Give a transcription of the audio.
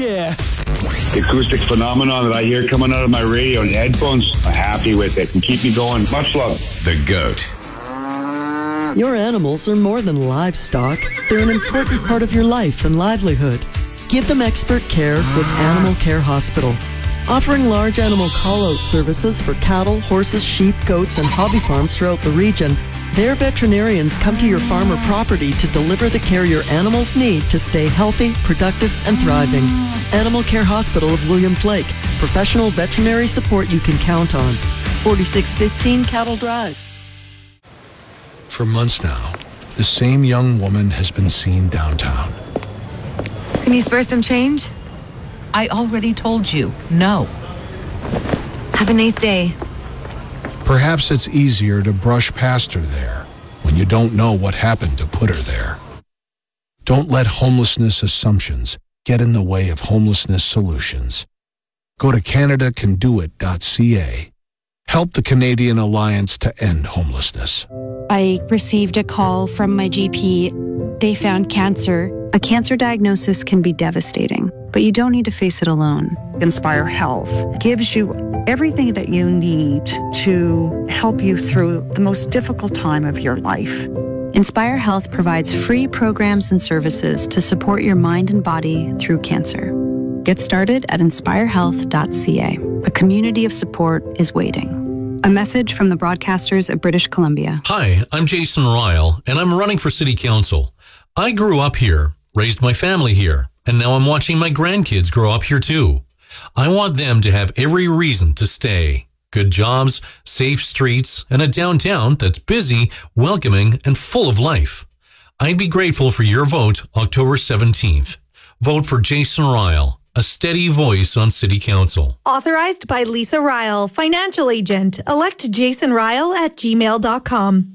yeah. The acoustic phenomenon that I hear coming out of my radio and headphones, I'm happy with it and keep me going. Much love. The GOAT. Your animals are more than livestock. They're an important part of your life and livelihood. Give them expert care with Animal Care Hospital. Offering large animal call-out services for cattle, horses, sheep, goats, and hobby farms throughout the region, their veterinarians come to your farm or property to deliver the care your animals need to stay healthy, productive, and thriving. Animal Care Hospital of Williams Lake. Professional veterinary support you can count on. 4615 Cattle Drive. For months now, the same young woman has been seen downtown. Can you spare some change? I already told you, no. Have a nice day. Perhaps it's easier to brush past her there when you don't know what happened to put her there. Don't let homelessness assumptions get in the way of homelessness solutions. Go to CanadaCanDoIt.ca. Help the Canadian Alliance to End Homelessness. I received a call from my GP. They found cancer. A cancer diagnosis can be devastating, but you don't need to face it alone. Inspire Health gives you everything that you need to help you through the most difficult time of your life. Inspire Health provides free programs and services to support your mind and body through cancer. Get started at inspirehealth.ca. A community of support is waiting. A message from the broadcasters of British Columbia. Hi, I'm Jason Ryle, and I'm running for City Council. I grew up here, raised my family here, and now I'm watching my grandkids grow up here too. I want them to have every reason to stay. Good jobs, safe streets, and a downtown that's busy, welcoming, and full of life. I'd be grateful for your vote October 17th. Vote for Jason Ryle, a steady voice on City Council. Authorized by Lisa Ryle, financial agent. Elect Jason Ryle at gmail.com.